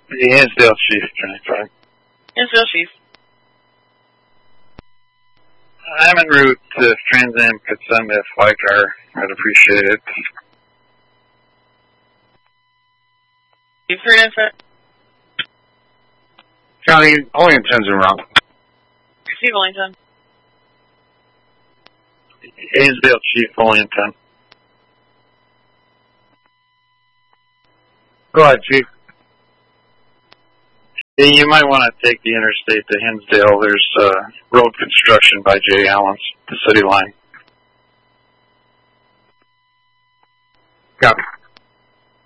The Hinsdale Chief, 25. Hinsdale Chief. I'm en route to Trans Am could send me a fly car. I'd appreciate it. Chief, 395. County, only in 10's wrong. Receive only 10. Hinsdale Chief, only in 10. Go ahead, Chief. Hey, you might want to take the interstate to Hinsdale. There's road construction by Jay Allen's, the city line. Copy.